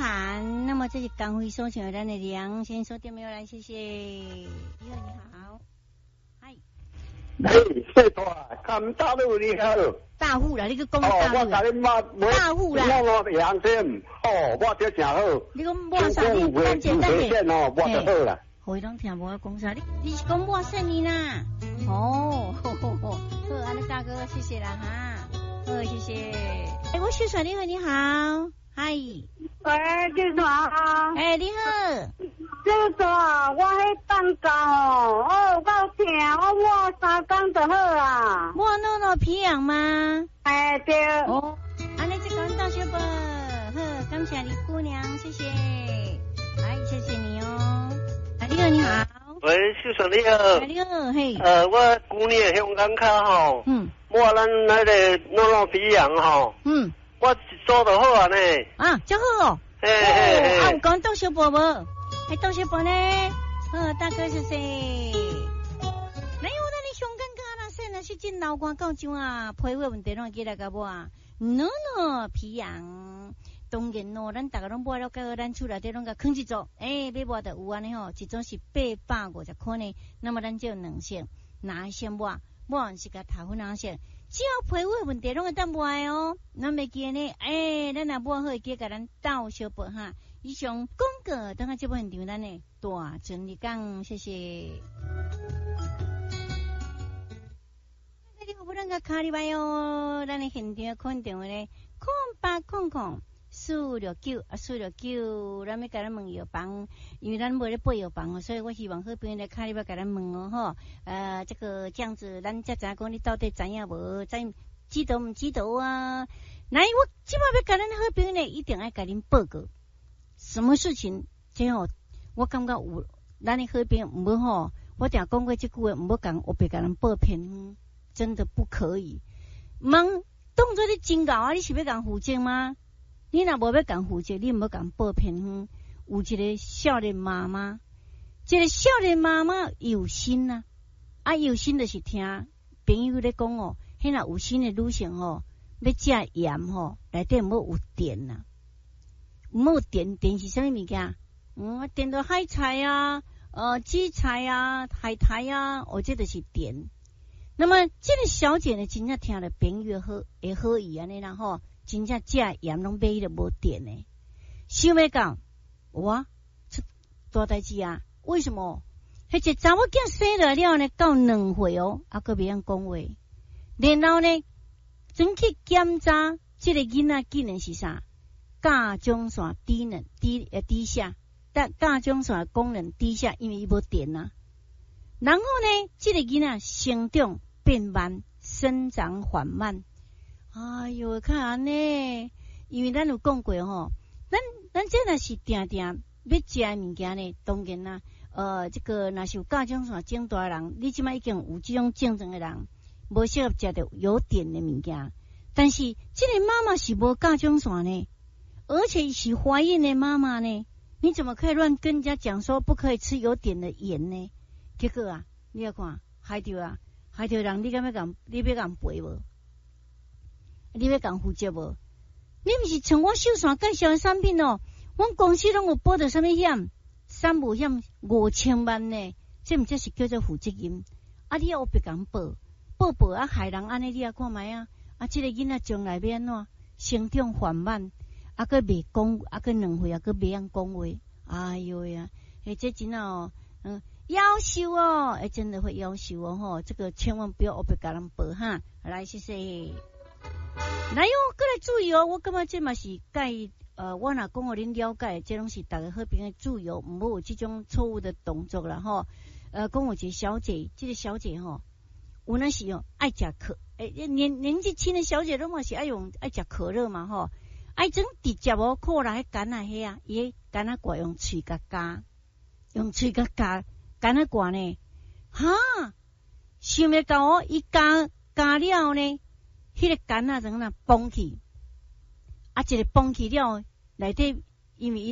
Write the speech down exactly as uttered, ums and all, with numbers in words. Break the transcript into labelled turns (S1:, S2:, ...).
S1: 涵。那么这是刚会收请咱的梁先收电没有来，谢谢。你好，你好，嗨。
S2: 嘿，谢大，看大陆你好。
S1: 大户啦，你个讲大户啦。哦，
S2: 我甲你骂
S1: 大户啦。
S2: 我我杨先，哦，我这真好。
S1: 你讲我啥？你等者等者。
S2: 哦，我就好啦。
S1: 好，人听无我讲啥？你你是讲我说你啦？哦，好好好，好，安尼大哥，谢谢啦哈。好，谢谢。哎，我秀传你好，你好，嗨。
S3: 喂，秀传。
S1: 哎，你好。
S3: 秀传，我迄放假哦，我有够痛，我抹三工就好啦。
S1: 抹诺诺皮痒吗？
S3: 哎，对。
S1: 哦，安尼就讲到小宝，好，感谢你姑娘，谢谢。哎，谢谢你哦。哎，你好，你好。
S2: 喂，秀传你好。
S1: 哎，你好，嘿。
S2: 呃，我姑娘香港卡吼。嗯。抹咱那个诺诺皮痒吼。嗯。我做得好啊呢。
S1: 啊，真好哦。
S2: 嘿嘿嘿。
S1: 啊，有讲到小宝无？还到小宝呢？好，大哥谢谢。哪有咱的香港卡啦？说那是真老官告状啊，皮肤问题拢记来甲我啊。诺诺皮痒。当然咯，咱大家拢买了，到咱厝内底拢甲囥一组，诶、欸，买买就有安尼吼，一种是八百五十块呢。那么咱就有两色，哪一色买？买是甲头粉红色，只要皮肤问题拢会当买哦。咱袂记呢，诶、欸，咱若买好会记甲咱斗小报哈。以上广告等下这部现场咱呢大整理讲，谢谢。大家好，不能甲卡里拜哦，咱的现场看电话呢，空八空空。四六九啊，四六九，咱要甲咱问药房，因为咱无咧备药房哦，所以我希望好朋友来卡里要甲咱问哦吼。呃，这个这样子，咱才知影讲你到底知影无？知知道毋知道啊？来，我即摆要甲咱好朋友呢，一定爱甲恁报告，什么事情？这吼，我感觉有咱的好朋友毋好吼，我定讲过即句话，毋好讲，我别甲人报骗，真的不可以。忙当作你真搞啊，你是要讲负责吗？你若无要讲负责，你毋要讲报骗哼。有一个少年妈妈，一个少年妈妈有心啊，啊有心就是听朋友咧讲哦，迄若有心的女性吼，要食盐吼，内底毋好有碘啊，毋好碘，碘是啥物物件？嗯，碘到海菜啊，呃，紫菜啊，海苔啊，哦，这就是碘。那么这个小姐呢，真正听了朋友好，会好意安尼啦吼。真正食盐拢买了无电呢，想要讲哇出大代志啊！为什么？迄只查某囝生了了呢，到两岁哦，还佫袂晓讲话，然后呢，真去检查，这个囡仔竟然是啥？甲状腺低能低呃低下，但甲状腺功能低下，因为伊无电啊。然后呢，这个囡仔成长变慢，生长缓慢。哎哟，看安尼，因为咱有讲过吼，咱咱这若是定定要食的物件呢，当然啦，呃，这个若是有甲状腺症大人，你即摆已经有这种症状的人，无适合食到有碘的物件。但是这个妈妈是无甲状腺呢，而且是怀孕的妈妈呢，你怎么可以乱跟人家讲说不可以吃有碘的盐呢？结果啊，你要看害着啊，害着人，你敢要讲，你要讲赔无？你要讲负责无？你毋是像我秀山介绍的产品哦，阮公司拢有保到啥物险？三保险五千万呢，这毋这是叫做负责任。啊，你又别讲报，报报啊害人安尼，你啊看卖啊，啊，这个囡仔将来要安怎？成长缓慢，啊，佫未讲，啊，佫两岁啊，佫袂晓讲话。哎呦呀，诶，这真哦，嗯，夭寿哦，诶，真的会夭寿哦吼，这个千万不要别甲人报哈。来，谢谢。来哟，过来注意哦！我感觉这嘛是介呃，我若讲互恁了解，这拢是大家好朋友注意哦，毋好有这种错误的动作啦吼。呃，讲有一个小姐，这个小姐吼，有那是哦爱食可，诶、欸，年年纪轻的小姐拢嘛是爱用爱食可乐嘛吼，爱整直接哦，靠来迄干啊迄啊，伊迄干啊挂用喙甲加，用喙甲加干啊挂呢，哈，想袂到哦，伊加加了呢。迄个杆啊，怎样崩起？啊，一个崩起了，内底因为伊